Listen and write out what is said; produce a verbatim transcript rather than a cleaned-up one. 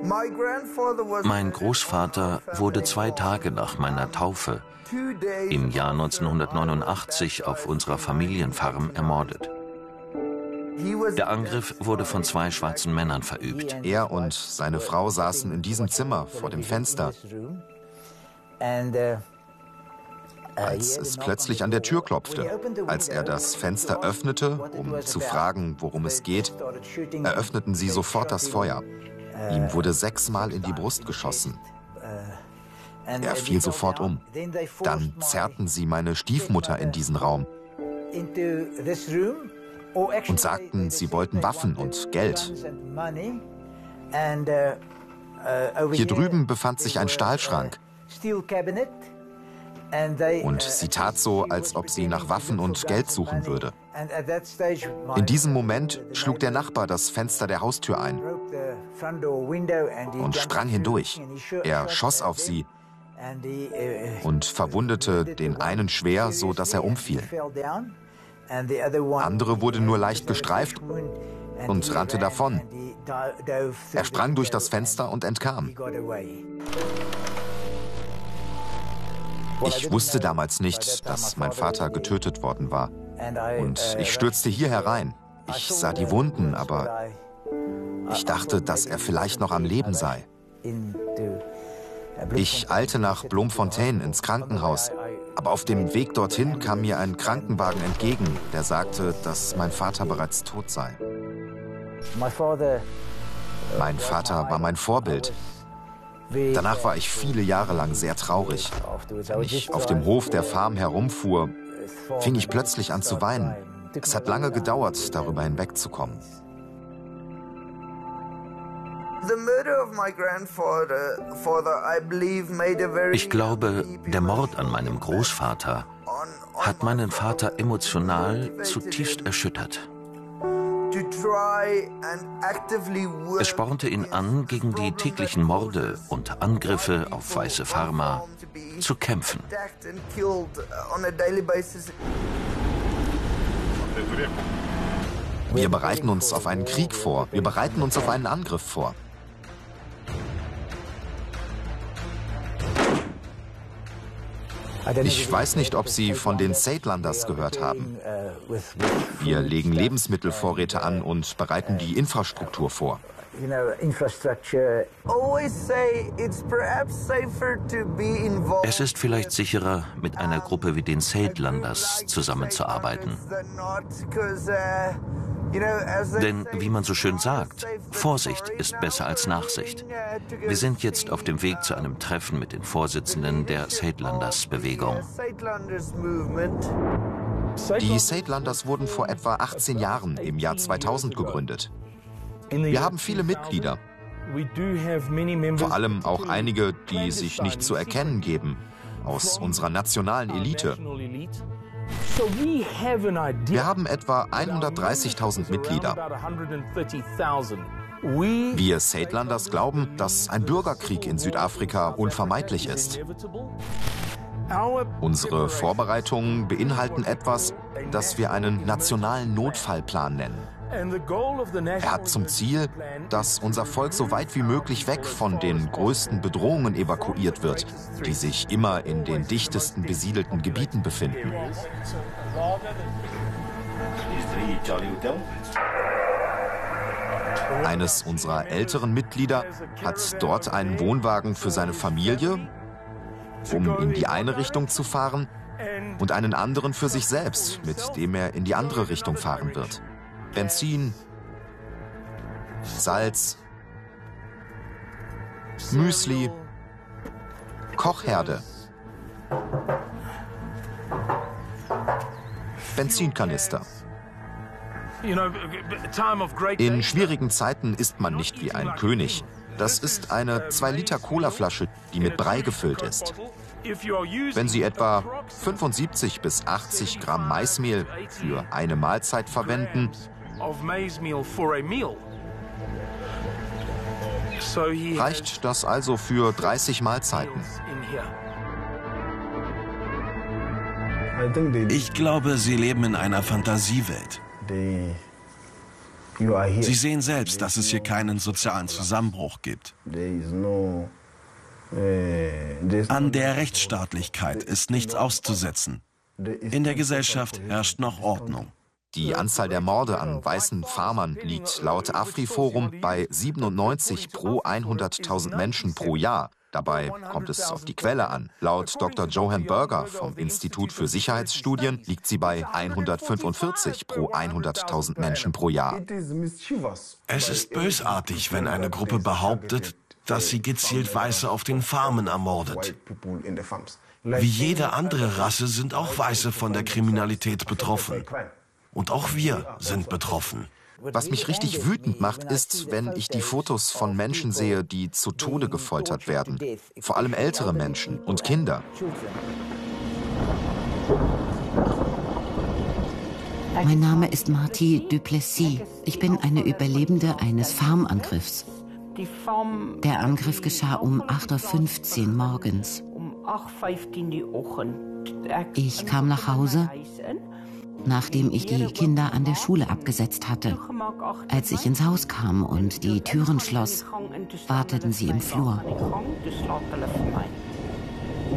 Mein Großvater wurde zwei Tage nach meiner Taufe im Jahr neunzehnhundertneunundachtzig auf unserer Familienfarm ermordet. Der Angriff wurde von zwei schwarzen Männern verübt. Er und seine Frau saßen in diesem Zimmer vor dem Fenster, als es plötzlich an der Tür klopfte. Als er das Fenster öffnete, um zu fragen, worum es geht, eröffneten sie sofort das Feuer. Ihm wurde sechsmal in die Brust geschossen. Er fiel sofort um. Dann zerrten sie meine Stiefmutter in diesen Raum und sagten, sie wollten Waffen und Geld. Hier drüben befand sich ein Stahlschrank. Und sie tat so, als ob sie nach Waffen und Geld suchen würde. In diesem Moment schlug der Nachbar das Fenster der Haustür ein und sprang hindurch. Er schoss auf sie und verwundete den einen schwer, so dass er umfiel. Andere wurde nur leicht gestreift und rannte davon. Er sprang durch das Fenster und entkam. Ich wusste damals nicht, dass mein Vater getötet worden war. Und ich stürzte hier herein. Ich sah die Wunden, aber ich dachte, dass er vielleicht noch am Leben sei. Ich eilte nach Bloemfontein ins Krankenhaus. Aber auf dem Weg dorthin kam mir ein Krankenwagen entgegen, der sagte, dass mein Vater bereits tot sei. Mein Vater war mein Vorbild. Danach war ich viele Jahre lang sehr traurig. Wenn ich auf dem Hof der Farm herumfuhr, fing ich plötzlich an zu weinen. Es hat lange gedauert, darüber hinwegzukommen. Ich glaube, der Mord an meinem Großvater hat meinen Vater emotional zutiefst erschüttert. Es spornte ihn an, gegen die täglichen Morde und Angriffe auf weiße Farmer zu kämpfen. Wir bereiten uns auf einen Krieg vor. Wir bereiten uns auf einen Angriff vor. Ich weiß nicht, ob Sie von den Saidlanders gehört haben. Wir legen Lebensmittelvorräte an und bereiten die Infrastruktur vor. Es ist vielleicht sicherer, mit einer Gruppe wie den Saidlanders zusammenzuarbeiten. Denn, wie man so schön sagt, Vorsicht ist besser als Nachsicht. Wir sind jetzt auf dem Weg zu einem Treffen mit den Vorsitzenden der Saidlanders-Bewegung. Die Saidlanders wurden vor etwa achtzehn Jahren, im Jahr zweitausend, gegründet. Wir haben viele Mitglieder. Vor allem auch einige, die sich nicht zu erkennen geben, aus unserer nationalen Elite. Wir haben etwa hundertdreißigtausend Mitglieder. Wir Saidlanders glauben, dass ein Bürgerkrieg in Südafrika unvermeidlich ist. Unsere Vorbereitungen beinhalten etwas, das wir einen nationalen Notfallplan nennen. Er hat zum Ziel, dass unser Volk so weit wie möglich weg von den größten Bedrohungen evakuiert wird, die sich immer in den dichtesten besiedelten Gebieten befinden. Eines unserer älteren Mitglieder hat dort einen Wohnwagen für seine Familie, um in die eine Richtung zu fahren, und einen anderen für sich selbst, mit dem er in die andere Richtung fahren wird. Benzin, Salz, Müsli, Kochherde, Benzinkanister. In schwierigen Zeiten isst man nicht wie ein König. Das ist eine zwei Liter Colaflasche, die mit Brei gefüllt ist. Wenn Sie etwa fünfundsiebzig bis achtzig Gramm Maismehl für eine Mahlzeit verwenden, reicht das also für dreißig Mahlzeiten. Ich glaube, Sie leben in einer Fantasiewelt. Sie sehen selbst, dass es hier keinen sozialen Zusammenbruch gibt. An der Rechtsstaatlichkeit ist nichts auszusetzen. In der Gesellschaft herrscht noch Ordnung. Die Anzahl der Morde an weißen Farmern liegt laut AfriForum bei siebenundneunzig pro hunderttausend Menschen pro Jahr. Dabei kommt es auf die Quelle an. Laut Doktor Johan Berger vom Institut für Sicherheitsstudien liegt sie bei hundertfünfundvierzig pro hunderttausend Menschen pro Jahr. Es ist bösartig, wenn eine Gruppe behauptet, dass sie gezielt Weiße auf den Farmen ermordet. Wie jede andere Rasse sind auch Weiße von der Kriminalität betroffen. Und auch wir sind betroffen. Was mich richtig wütend macht, ist, wenn ich die Fotos von Menschen sehe, die zu Tode gefoltert werden. Vor allem ältere Menschen und Kinder. Mein Name ist Marty Duplessis. Ich bin eine Überlebende eines Farmangriffs. Der Angriff geschah um acht Uhr fünfzehn morgens. Ich kam nach Hause, nachdem ich die Kinder an der Schule abgesetzt hatte. Als ich ins Haus kam und die Türen schloss, warteten sie im Flur.